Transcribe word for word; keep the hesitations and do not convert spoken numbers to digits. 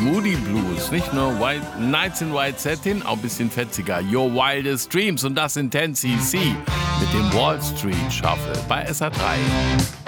Moody Blues. Nicht nur White, Nights in White Satin, auch ein bisschen fetziger. Your Wildest Dreams und das in zehn C C mit dem Wall Street Shuffle bei S R drei.